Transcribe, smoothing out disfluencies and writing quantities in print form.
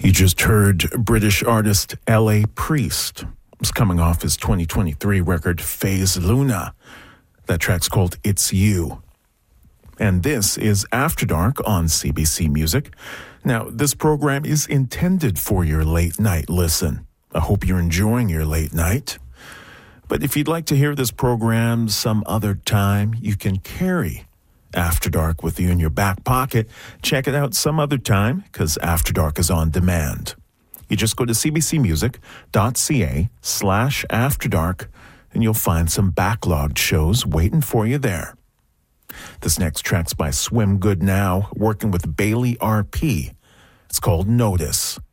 You just heard British artist L.A. Priest. It's coming off his 2023 record, Phase Luna. That track's called It's You. And this is After Dark on CBC Music. Now, this program is intended for your late night listen. I hope you're enjoying your late night. But if you'd like to hear this program some other time, you can carry After Dark with you in your back pocket. Check it out some other time, because After Dark is on demand. You just go to cbcmusic.ca/afterdark, and you'll find some backlogged shows waiting for you there. This next track's by Swim Good Now, working with Bailey RP. It's called Notice.